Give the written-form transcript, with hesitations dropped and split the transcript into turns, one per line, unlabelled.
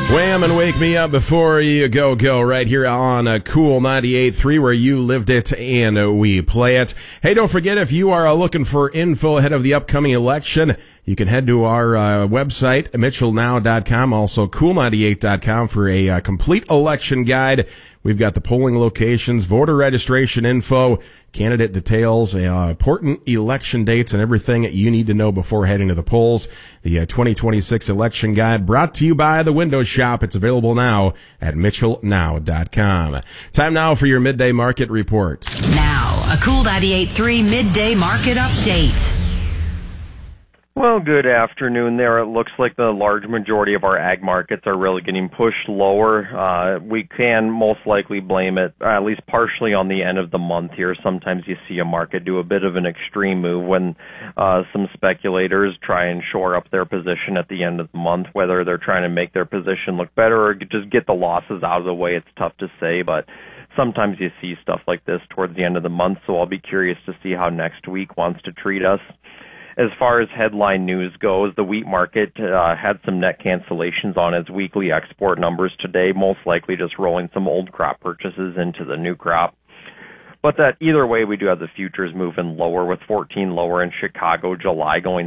Wham and Wake Me Up Before You Go right here on Cool 98.3 where you lived it and we play it. Hey, don't forget, if you are looking for info ahead of the upcoming election, you can head to our website, mitchellnow.com, also cool98.com for a complete election guide. We've got the polling locations, voter registration info, candidate details, important election dates, and everything you need to know before heading to the polls. The 2026 election guide brought to you by the Window Shop. It's available now at mitchellnow.com. Time now for your midday market report.
Now, a Cool 98.3 midday market update.
Well, good afternoon there. It looks like the large majority of our ag markets are really getting pushed lower. We can most likely blame it, at least partially, on the end of the month here. Sometimes you see a market do a bit of an extreme move when some speculators try and shore up their position at the end of the month. Whether they're trying to make their position look better or just get the losses out of the way, it's tough to say, but sometimes you see stuff like this towards the end of the month, so I'll be curious to see how next week wants to treat us. As far as headline news goes, the wheat market had some net cancellations on its weekly export numbers today, most likely just rolling some old crop purchases into the new crop. But that either way, we do have the futures moving lower with 14 lower in Chicago, July going